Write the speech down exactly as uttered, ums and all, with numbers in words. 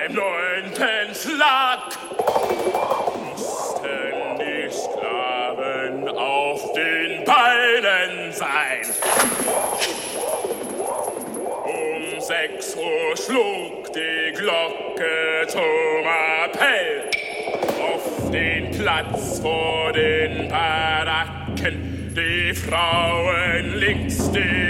beim neunten Schlag mussten die Sklaven auf den Beinen sein. Um sechs Uhr schlug die Glocke zum Appell auf den Platz vor den Baracken, die Frauen links, die